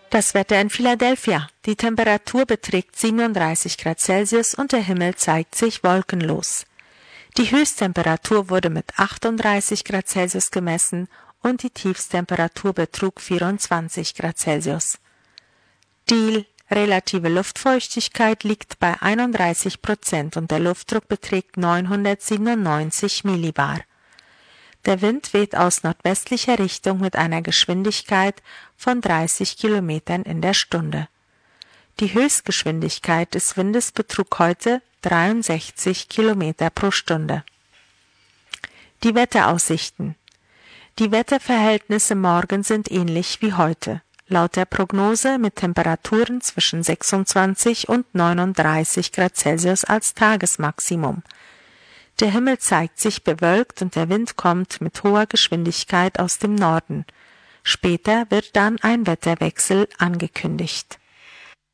Das Wetter in Philadelphia. Die Temperatur beträgt 37 Grad Celsius und der Himmel zeigt sich wolkenlos. Die Höchsttemperatur wurde mit 38 Grad Celsius gemessen und die Tiefsttemperatur betrug 24 Grad Celsius. Die relative Luftfeuchtigkeit liegt bei 31% und der Luftdruck beträgt 997 Millibar. Der Wind weht aus nordwestlicher Richtung mit einer Geschwindigkeit von 30 Kilometern in der Stunde. Die Höchstgeschwindigkeit des Windes betrug heute 63 Kilometer pro Stunde. Die Wetteraussichten. Die Wetterverhältnisse morgen sind ähnlich wie heute. Laut der Prognose mit Temperaturen zwischen 26 und 39 Grad Celsius als Tagesmaximum. Der Himmel zeigt sich bewölkt und der Wind kommt mit hoher Geschwindigkeit aus dem Norden. Später wird dann ein Wetterwechsel angekündigt.